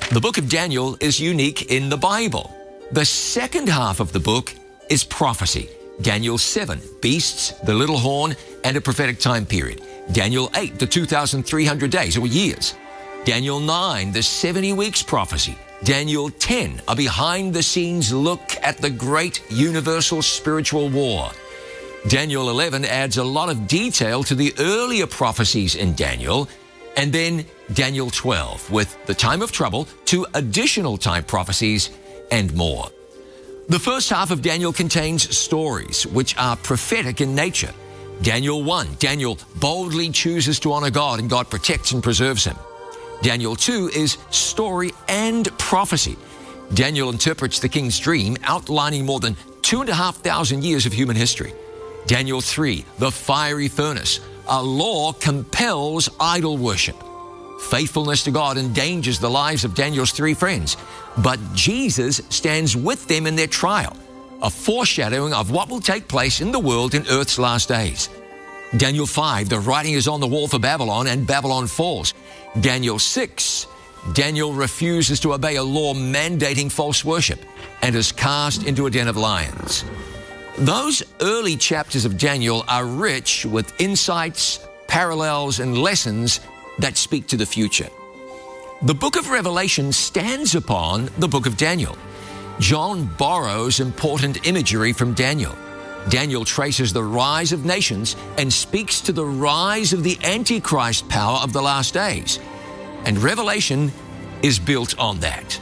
The book of Daniel is unique in the Bible. The second half of the book is prophecy. Daniel 7, beasts, the little horn, and a prophetic time period. Daniel 8, the 2,300 days or years. Daniel 9, the 70 weeks prophecy. Daniel 10, a behind-the-scenes look at the great universal spiritual war. Daniel 11 adds a lot of detail to the earlier prophecies in Daniel. And then Daniel 12, with the time of trouble, 2 additional time prophecies, and more. The first half of Daniel contains stories which are prophetic in nature. Daniel 1, Daniel boldly chooses to honor God, and God protects and preserves him. Daniel 2 is story and prophecy. Daniel interprets the king's dream, outlining more than 2,500 years of human history. Daniel 3, the fiery furnace. A law compels idol worship. Faithfulness to God endangers the lives of Daniel's 3 friends, but Jesus stands with them in their trial, a foreshadowing of what will take place in the world in Earth's last days. Daniel 5, the writing is on the wall for Babylon, and Babylon falls. Daniel 6, Daniel refuses to obey a law mandating false worship and is cast into a den of lions. Those early chapters of Daniel are rich with insights, parallels, and lessons that speak to the future. The book of Revelation stands upon the book of Daniel. John borrows important imagery from Daniel. Daniel traces the rise of nations and speaks to the rise of the Antichrist power of the last days. And Revelation is built on that.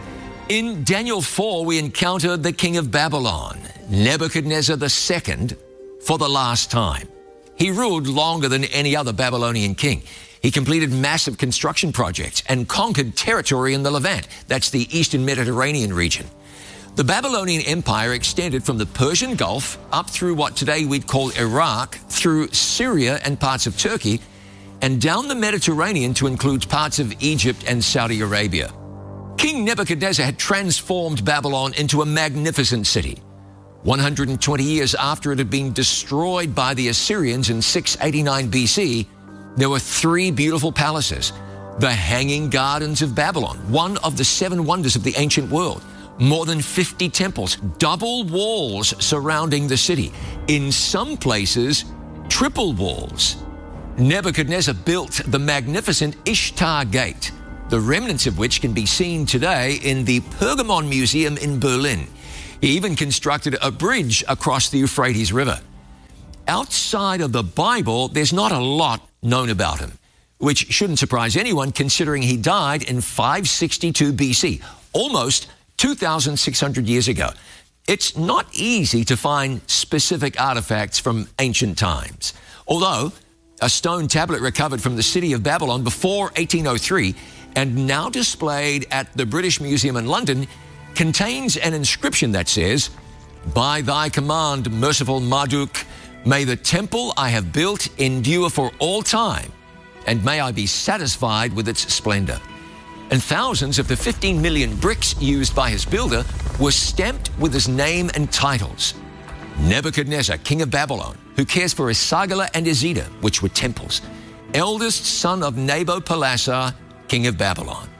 In Daniel 4, we encounter the king of Babylon, Nebuchadnezzar II, for the last time. He ruled longer than any other Babylonian king. He completed massive construction projects and conquered territory in the Levant. That's the Eastern Mediterranean region. The Babylonian Empire extended from the Persian Gulf up through what today we'd call Iraq, through Syria and parts of Turkey, and down the Mediterranean to include parts of Egypt and Saudi Arabia. King Nebuchadnezzar had transformed Babylon into a magnificent city. 120 years after it had been destroyed by the Assyrians in 689 BC, there were 3 beautiful palaces. The Hanging Gardens of Babylon, one of the 7 wonders of the ancient world. More than 50 temples, double walls surrounding the city. In some places, triple walls. Nebuchadnezzar built the magnificent Ishtar Gate, the remnants of which can be seen today in the Pergamon Museum in Berlin. He even constructed a bridge across the Euphrates River. Outside of the Bible, there's not a lot known about him, which shouldn't surprise anyone considering he died in 562 BC, almost 2,600 years ago. It's not easy to find specific artifacts from ancient times, although a stone tablet recovered from the city of Babylon before 1803 and now displayed at the British Museum in London contains an inscription that says, "By thy command, merciful Marduk, may the temple I have built endure for all time, and may I be satisfied with its splendor." And thousands of the 15 million bricks used by his builder were stamped with his name and titles. Nebuchadnezzar, king of Babylon, who cares for Esagila and Ezida, which were temples, eldest son of Nabopolassar, king of Babylon.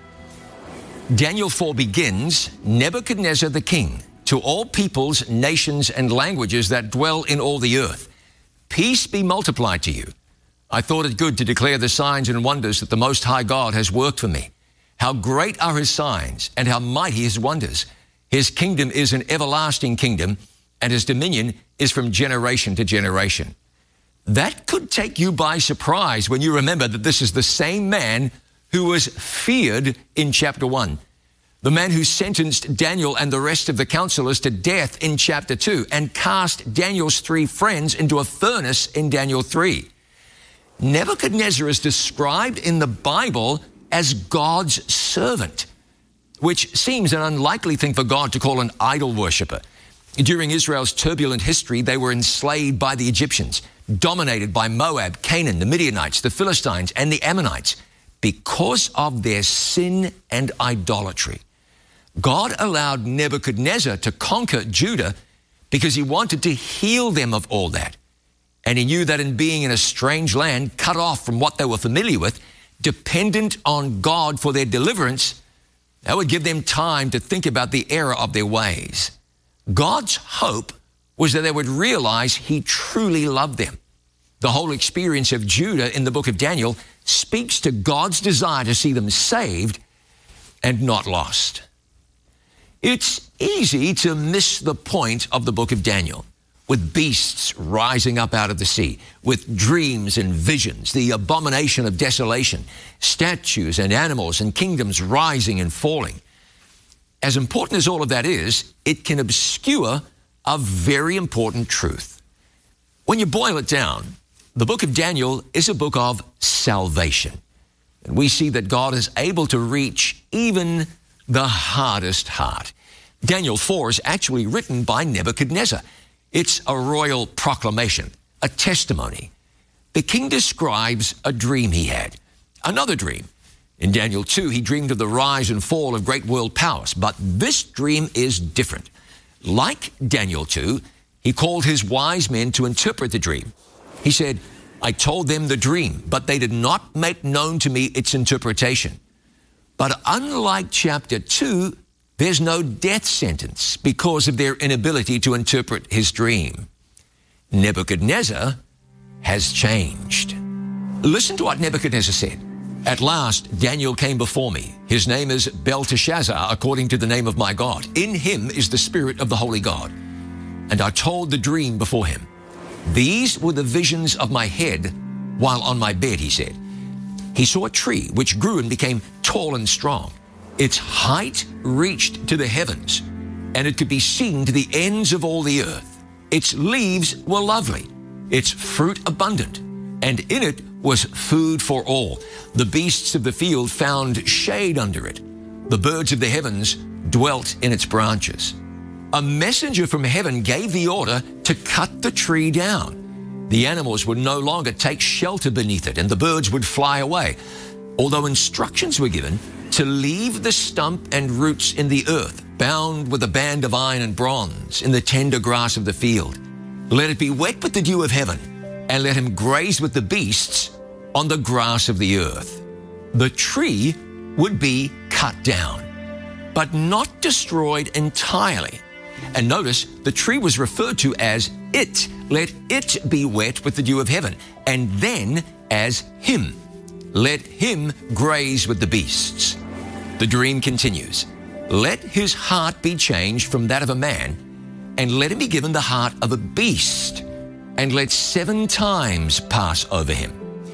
Daniel 4 begins, Nebuchadnezzar the king, to all peoples, nations, and languages that dwell in all the earth. Peace be multiplied to you. I thought it good to declare the signs and wonders that the Most High God has worked for me. How great are his signs and how mighty his wonders. His kingdom is an everlasting kingdom, and his dominion is from generation to generation. That could take you by surprise when you remember that this is the same man who was feared in chapter 1. The man who sentenced Daniel and the rest of the counselors to death in chapter 2 and cast Daniel's 3 friends into a furnace in Daniel 3. Nebuchadnezzar is described in the Bible as God's servant, which seems an unlikely thing for God to call an idol worshiper. During Israel's turbulent history, they were enslaved by the Egyptians, dominated by Moab, Canaan, the Midianites, the Philistines, and the Ammonites. Because of their sin and idolatry, God allowed Nebuchadnezzar to conquer Judah because he wanted to heal them of all that. And he knew that in being in a strange land, cut off from what they were familiar with, dependent on God for their deliverance, That would give them time to think about the error of their ways. God's hope was that they would realize he truly loved them. The whole experience of Judah in the book of Daniel speaks to God's desire to see them saved and not lost. It's easy to miss the point of the book of Daniel, with beasts rising up out of the sea, with dreams and visions, the abomination of desolation, statues and animals and kingdoms rising and falling. As important as all of that is, it can obscure a very important truth. When you boil it down, the book of Daniel is a book of salvation. And we see that God is able to reach even the hardest heart. Daniel 4 is actually written by Nebuchadnezzar. It's a royal proclamation, a testimony. The king describes a dream he had, another dream. In Daniel 2, he dreamed of the rise and fall of great world powers, but this dream is different. Like Daniel 2, he called his wise men to interpret the dream. He said, I told them the dream, but they did not make known to me its interpretation. But unlike chapter 2, there's no death sentence because of their inability to interpret his dream. Nebuchadnezzar has changed. Listen to what Nebuchadnezzar said. At last, Daniel came before me. His name is Belteshazzar, according to the name of my God. In him is the spirit of the holy God. And I told the dream before him. These were the visions of my head while on my bed, he said. He saw a tree which grew and became tall and strong. Its height reached to the heavens, and it could be seen to the ends of all the earth. Its leaves were lovely, its fruit abundant, and in it was food for all. The beasts of the field found shade under it. The birds of the heavens dwelt in its branches. A messenger from heaven gave the order to cut the tree down. The animals would no longer take shelter beneath it, and the birds would fly away, although instructions were given to leave the stump and roots in the earth, bound with a band of iron and bronze in the tender grass of the field. Let it be wet with the dew of heaven, and let him graze with the beasts on the grass of the earth. The tree would be cut down, but not destroyed entirely. And notice, the tree was referred to as it. Let it be wet with the dew of heaven, and then as him. Let him graze with the beasts. The dream continues. Let his heart be changed from that of a man, and let him be given the heart of a beast, and let 7 times pass over him.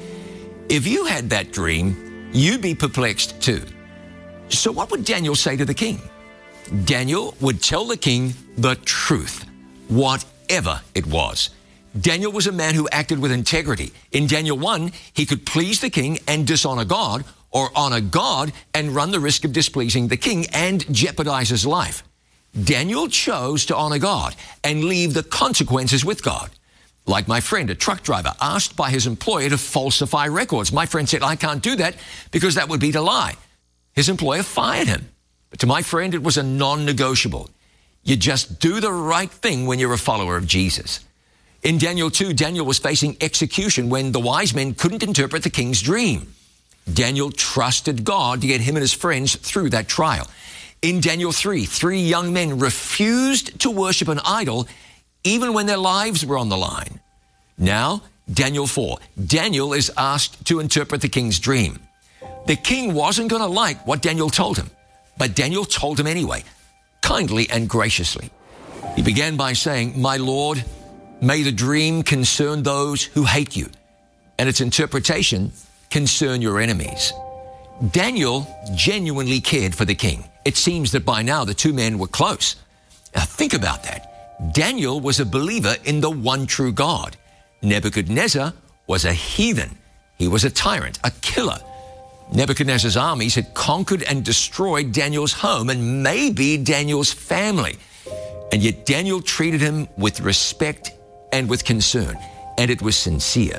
If you had that dream, you'd be perplexed too. So what would Daniel say to the king? Daniel would tell the king the truth, whatever it was. Daniel was a man who acted with integrity. In Daniel 1, he could please the king and dishonor God, or honor God and run the risk of displeasing the king and jeopardize his life. Daniel chose to honor God and leave the consequences with God. Like my friend, a truck driver, asked by his employer to falsify records. My friend said, I can't do that because that would be to lie. His employer fired him. But to my friend, it was a non-negotiable. You just do the right thing when you're a follower of Jesus. In Daniel 2, Daniel was facing execution when the wise men couldn't interpret the king's dream. Daniel trusted God to get him and his friends through that trial. In Daniel 3, 3 young men refused to worship an idol even when their lives were on the line. Now, Daniel 4, Daniel is asked to interpret the king's dream. The king wasn't going to like what Daniel told him, but Daniel told him anyway, kindly and graciously. He began by saying, My Lord, may the dream concern those who hate you, and its interpretation concern your enemies. Daniel genuinely cared for the king. It seems that by now the 2 men were close. Now think about that. Daniel was a believer in the one true God. Nebuchadnezzar was a heathen. He was a tyrant, a killer. Nebuchadnezzar's armies had conquered and destroyed Daniel's home and maybe Daniel's family. And yet Daniel treated him with respect and with concern, and it was sincere.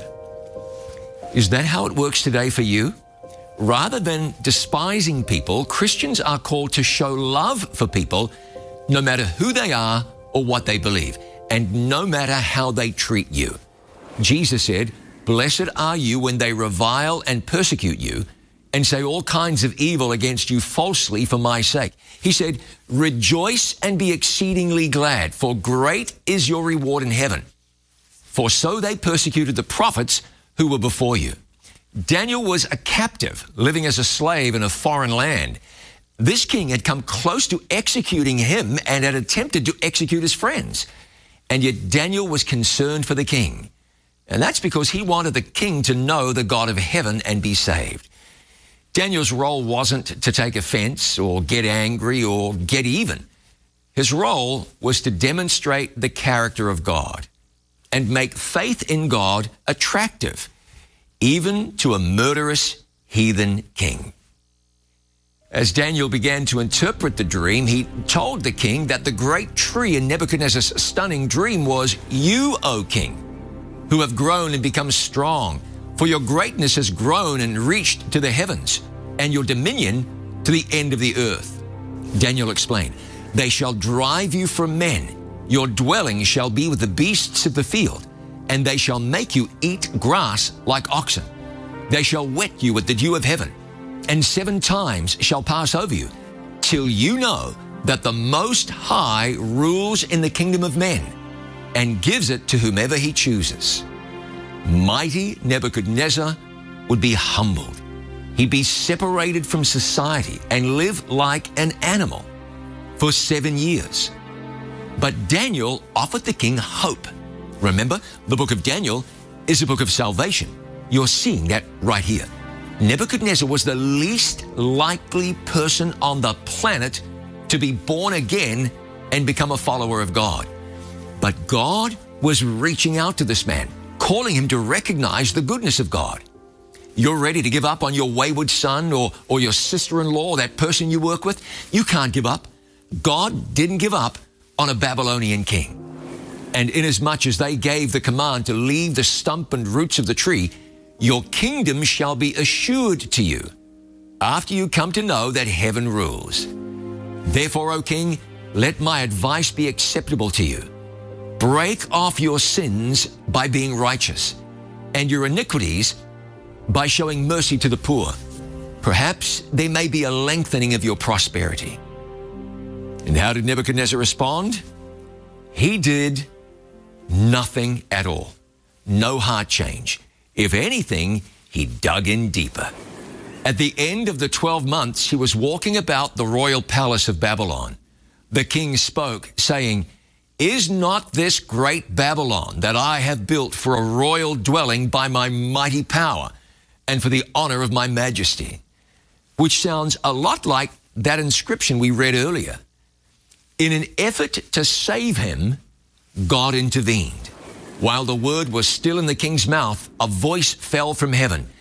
Is that how it works today for you? Rather than despising people, Christians are called to show love for people, no matter who they are or what they believe, and no matter how they treat you. Jesus said, Blessed are you when they revile and persecute you and say all kinds of evil against you falsely for my sake. He said, rejoice and be exceedingly glad, for great is your reward in heaven. For so they persecuted the prophets who were before you. Daniel was a captive, living as a slave in a foreign land. This king had come close to executing him and had attempted to execute his friends. And yet Daniel was concerned for the king. And that's because he wanted the king to know the God of heaven and be saved. Daniel's role wasn't to take offense or get angry or get even. His role was to demonstrate the character of God and make faith in God attractive, even to a murderous heathen king. As Daniel began to interpret the dream, he told the king that the great tree in Nebuchadnezzar's stunning dream was you, O king, who have grown and become strong, for your greatness has grown and reached to the heavens, and your dominion to the end of the earth. Daniel explained, they shall drive you from men. Your dwelling shall be with the beasts of the field, and they shall make you eat grass like oxen. They shall wet you with the dew of heaven, and 7 times shall pass over you, till you know that the Most High rules in the kingdom of men, and gives it to whomever he chooses. Mighty Nebuchadnezzar would be humbled. He'd be separated from society and live like an animal for 7 years. But Daniel offered the king hope. Remember, the book of Daniel is a book of salvation. You're seeing that right here. Nebuchadnezzar was the least likely person on the planet to be born again and become a follower of God. But God was reaching out to this man, calling him to recognize the goodness of God. You're ready to give up on your wayward son or your sister-in-law, that person you work with? You can't give up. God didn't give up on a Babylonian king. And inasmuch as they gave the command to leave the stump and roots of the tree, your kingdom shall be assured to you after you come to know that heaven rules. Therefore, O king, let my advice be acceptable to you. Break off your sins by being righteous, and your iniquities by showing mercy to the poor. Perhaps there may be a lengthening of your prosperity. And how did Nebuchadnezzar respond? He did nothing at all. No heart change. If anything, he dug in deeper. At the end of the 12 months, he was walking about the royal palace of Babylon. The king spoke, saying, is not this great Babylon that I have built for a royal dwelling by my mighty power and for the honor of my majesty? Which sounds a lot like that inscription we read earlier. In an effort to save him, God intervened. While the word was still in the king's mouth, a voice fell from heaven.